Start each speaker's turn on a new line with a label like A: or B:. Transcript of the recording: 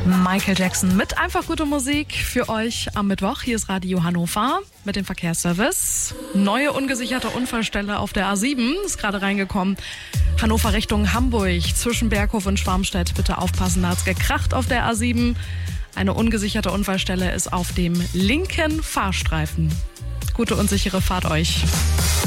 A: Michael Jackson mit einfach gute Musik für euch am Mittwoch. Hier ist Radio Hannover mit dem Verkehrsservice. Neue ungesicherte Unfallstelle auf der A7 ist gerade reingekommen. Hannover Richtung Hamburg zwischen Berghof und Schwarmstedt. Bitte aufpassen, da hat's gekracht auf der A7. Eine ungesicherte Unfallstelle ist auf dem linken Fahrstreifen. Gute und sichere Fahrt euch.